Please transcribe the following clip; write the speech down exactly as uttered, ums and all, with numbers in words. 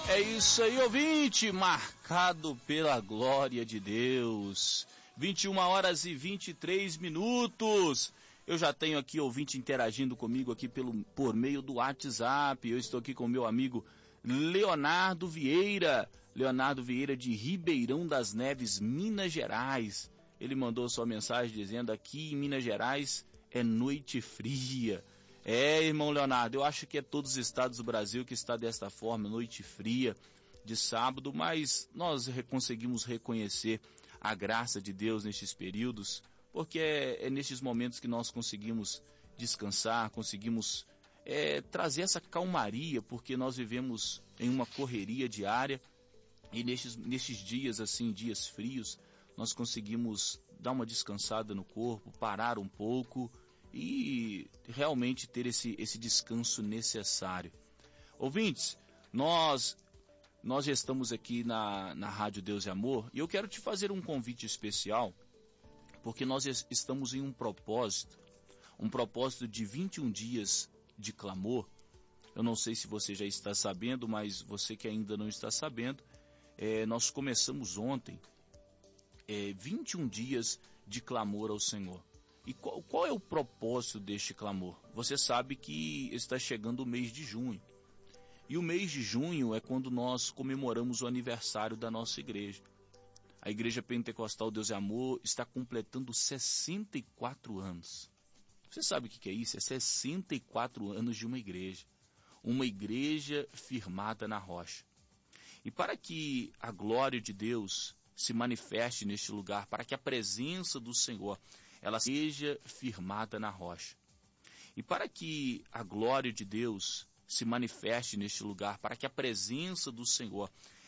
É isso aí, ouvinte, marcado pela glória de Deus. vinte e uma horas e vinte e três minutos. Eu já tenho aqui ouvinte interagindo comigo aqui pelo, por meio do WhatsApp. Eu estou aqui com o meu amigo Leonardo Vieira. Leonardo Vieira de Ribeirão das Neves, Minas Gerais. Ele mandou sua mensagem dizendo: aqui em Minas Gerais é noite fria. É, irmão Leonardo, eu acho que é todos os estados do Brasil que está desta forma, noite fria de sábado, mas nós conseguimos reconhecer a graça de Deus nestes períodos, porque é, é nestes momentos que nós conseguimos descansar, conseguimos é, trazer essa calmaria, porque nós vivemos em uma correria diária e nestes, nestes dias assim, dias frios, nós conseguimos dar uma descansada no corpo, parar um pouco e realmente ter esse, esse descanso necessário. Ouvintes, nós, nós já estamos aqui na, na Rádio Deus e Amor e eu quero te fazer um convite especial, porque nós estamos em um propósito, um propósito de vinte e um dias de clamor. Eu não sei se você já está sabendo, mas você que ainda não está sabendo, é, nós começamos ontem é, vinte e um dias de clamor ao Senhor. E qual, qual é o propósito deste clamor? Você sabe que está chegando o mês de junho. E o mês de junho é quando nós comemoramos o aniversário da nossa igreja. A Igreja Pentecostal Deus e Amor está completando sessenta e quatro anos. Você sabe o que é isso? É sessenta e quatro anos de uma igreja. Uma igreja firmada na rocha. E para que a glória de Deus se manifeste neste lugar, para que a presença do Senhor ela seja firmada na rocha. E para que a glória de Deus se manifeste neste lugar, para que a presença do Senhor